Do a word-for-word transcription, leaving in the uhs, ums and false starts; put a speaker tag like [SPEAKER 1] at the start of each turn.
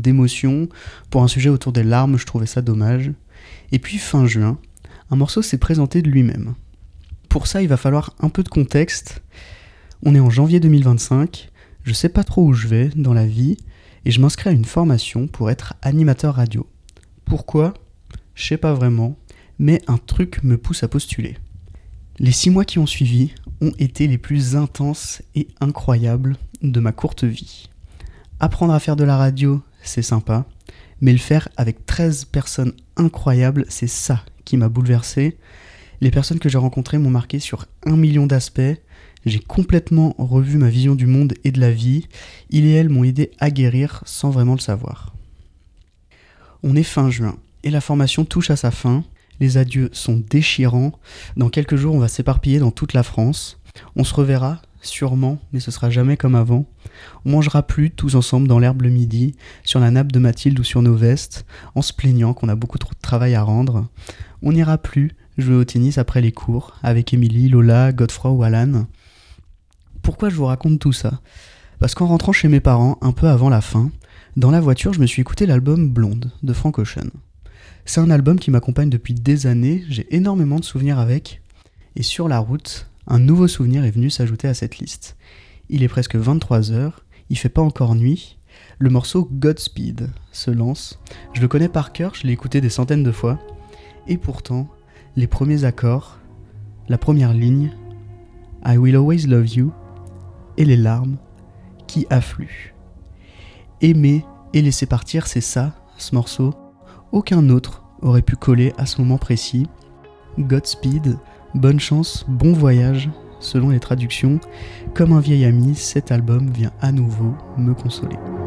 [SPEAKER 1] d'émotion. Pour un sujet autour des larmes, je trouvais ça dommage. Et puis fin juin, un morceau s'est présenté de lui-même. Pour ça, il va falloir un peu de contexte. On est en janvier deux mille vingt-cinq, je sais pas trop où je vais dans la vie, et je m'inscris à une formation pour être animateur radio. Pourquoi ? Je sais pas vraiment, mais un truc me pousse à postuler. Les six mois qui ont suivi ont été les plus intenses et incroyables de ma courte vie. Apprendre à faire de la radio, c'est sympa, mais le faire avec treize personnes incroyables, c'est ça qui m'a bouleversé. Les personnes que j'ai rencontrées m'ont marqué sur un million d'aspects. J'ai complètement revu ma vision du monde et de la vie. Ils et elles m'ont aidé à guérir sans vraiment le savoir. On est fin juin et la formation touche à sa fin. Les adieux sont déchirants. Dans quelques jours, on va s'éparpiller dans toute la France. On se reverra, sûrement, mais ce sera jamais comme avant. On mangera plus tous ensemble dans l'herbe le midi, sur la nappe de Mathilde ou sur nos vestes, en se plaignant qu'on a beaucoup trop de travail à rendre. On n'ira plus jouer au tennis après les cours, avec Émilie, Lola, Godefroy ou Alan. Pourquoi je vous raconte tout ça ? Parce qu'en rentrant chez mes parents, un peu avant la fin, dans la voiture, je me suis écouté l'album Blonde de Frank Ocean. C'est un album qui m'accompagne depuis des années, j'ai énormément de souvenirs avec, et sur la route, un nouveau souvenir est venu s'ajouter à cette liste. Il est presque vingt-trois heures, il fait pas encore nuit, le morceau Godspeed se lance, je le connais par cœur, je l'ai écouté des centaines de fois, et pourtant, les premiers accords, la première ligne, I will always love you, et les larmes qui affluent. Aimer et laisser partir, c'est ça, ce morceau. Aucun autre aurait pu coller à ce moment précis. Godspeed, bonne chance, bon voyage, selon les traductions. Comme un vieil ami, cet album vient à nouveau me consoler.